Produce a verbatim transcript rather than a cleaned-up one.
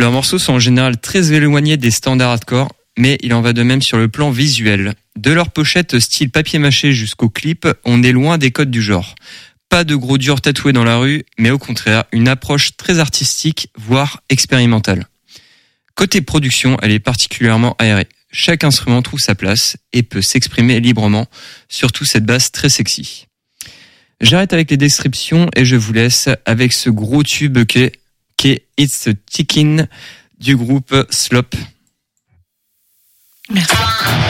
Leurs morceaux sont en général très éloignés des standards hardcore, mais il en va de même sur le plan visuel. De leur pochette style papier mâché jusqu'au clip, on est loin des codes du genre. Pas de gros durs tatoués dans la rue, mais au contraire, une approche très artistique, voire expérimentale. Côté production, elle est particulièrement aérée. Chaque instrument trouve sa place et peut s'exprimer librement, surtout cette basse très sexy. J'arrête avec les descriptions et je vous laisse avec ce gros tube qu'est, qu'est It's a Tickin' du groupe Slop. Merci.